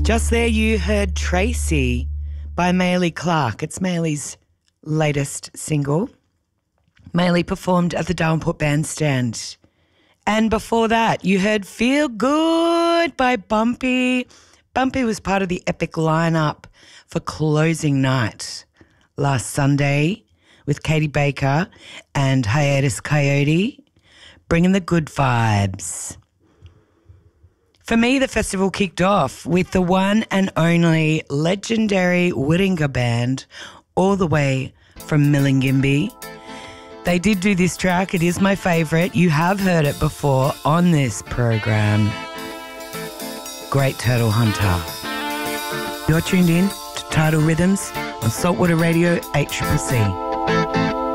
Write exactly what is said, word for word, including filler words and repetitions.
Just there you heard Tracy by Maylee Clark. It's Maylee's latest single. Maylee performed at the Darwinport Bandstand. And before that, you heard Feel Good by Bumpy. Bumpy was part of the epic lineup for closing night last Sunday with Katie Baker and Hiatus Coyote, bringing the good vibes. For me, the festival kicked off with the one and only legendary Wiringa Band, all the way from Millingimby. They did do this track. It is my favourite. You have heard it before on this program. Great Turtle Hunter. You're tuned in to Tidal Rhythms on Saltwater Radio, H C C.